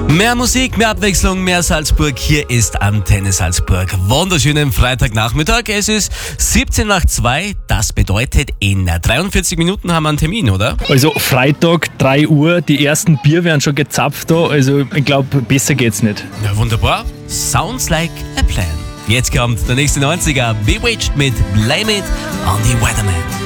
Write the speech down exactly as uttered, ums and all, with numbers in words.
Mehr Musik, mehr Abwechslung, mehr Salzburg. Hier ist Antenne Salzburg. Wunderschönen Freitagnachmittag. Es ist siebzehn nach zwei. Das bedeutet, in dreiundvierzig Minuten haben wir einen Termin, oder? Also Freitag, drei Uhr, die ersten Bier werden schon gezapft da. Also ich glaube, besser geht's nicht. Ja, wunderbar. Sounds like a plan. Jetzt kommt der nächste neunziger. Bewitched mit Blame It on the Weatherman.